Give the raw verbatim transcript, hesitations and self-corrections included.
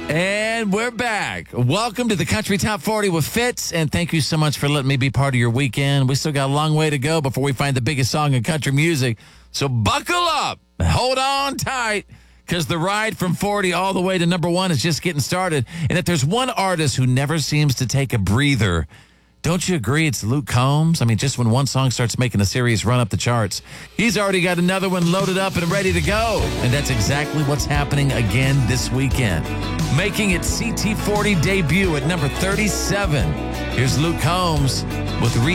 And we're back. Welcome to the Country Top forty with Fitz, and thank you so much for letting me be part of your weekend. We still got a long way to go before we find the biggest song in country music, so buckle up, hold on tight, because the ride from forty all the way to number one is just getting started. And if there's one artist who never seems to take a breather, don't you agree it's Luke Combs? I mean, just when one song starts making a serious run up the charts, he's already got another one loaded up and ready to go. And that's exactly what's happening again this weekend. Making its C T forty debut at number thirty-seven. Here's Luke Combs with Re-